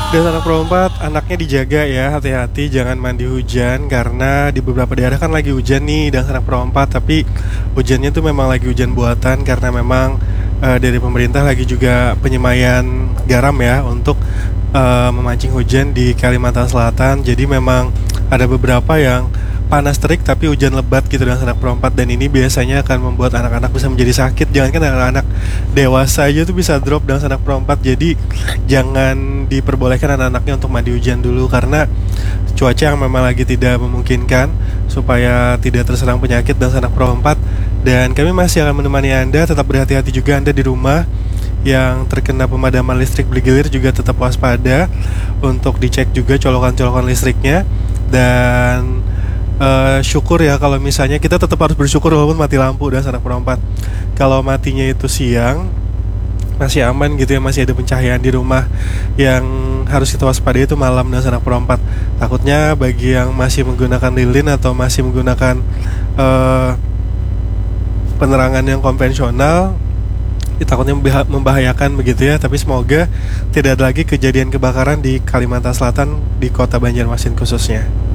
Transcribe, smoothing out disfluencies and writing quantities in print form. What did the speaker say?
Dan anak perempat, anaknya dijaga ya, hati-hati jangan mandi hujan karena di beberapa daerah kan lagi hujan nih dan anak perempat, tapi hujannya tuh memang lagi hujan buatan karena memang dari pemerintah lagi juga penyemaian garam ya untuk memancing hujan di Kalimantan Selatan. Jadi memang ada beberapa yang panas terik tapi hujan lebat gitu dengan anak perempat, dan ini biasanya akan membuat anak-anak bisa menjadi sakit. Jangan kan anak-anak dewasa aja tuh bisa drop dengan anak perempat. Jadi jangan diperbolehkan anak-anaknya untuk mandi hujan dulu karena cuaca yang memang lagi tidak memungkinkan supaya tidak terserang penyakit dan anak perempat. Dan kami masih akan menemani Anda, tetap berhati-hati juga Anda di rumah yang terkena pemadaman listrik bergilir, juga tetap waspada untuk dicek juga colokan-colokan listriknya. Dan syukur ya kalau misalnya kita tetap harus bersyukur walaupun mati lampu dan anak perempat. Kalau matinya itu siang masih aman gitu ya, masih ada pencahayaan di rumah. Yang harus kita waspadai itu malam dan anak perempat. Takutnya bagi yang masih menggunakan lilin atau masih menggunakan penerangan yang konvensional, takutnya membahayakan begitu ya. Tapi semoga tidak ada lagi kejadian kebakaran di Kalimantan Selatan, di kota Banjarmasin khususnya.